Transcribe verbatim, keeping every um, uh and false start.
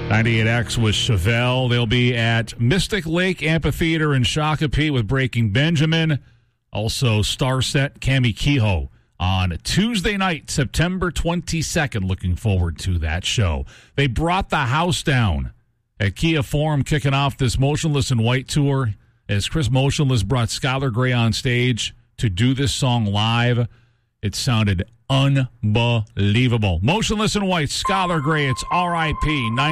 ninety-eight X with Chevelle. They'll be at Mystic Lake Amphitheater in Shakopee with Breaking Benjamin. Also, Starset, Cami Kehoe on Tuesday night, September twenty-second. Looking forward to that show. They brought the house down at Kia Forum, kicking off this Motionless in White tour as Chris Motionless brought Skylar Grey on stage to do this song live. It sounded unbelievable. Motionless in White, Skylar Grey, it's R I P